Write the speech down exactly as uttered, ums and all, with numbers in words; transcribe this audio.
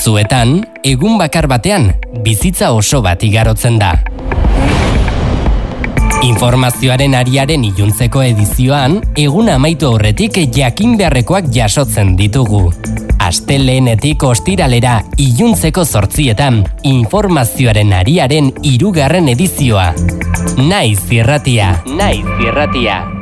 Batzuetan, egun bakar batean, bizitza oso bat igarotzen da. Informazioaren ariaren iluntzeko edizioan, egun amaitu aurretik jakin beharrekoak jasotzen ditugu. Astelehenetik ostiralera iluntzeko zortzietan, informazioaren ariaren hirugarren edizioa. Naiz irratia, naiz irratia.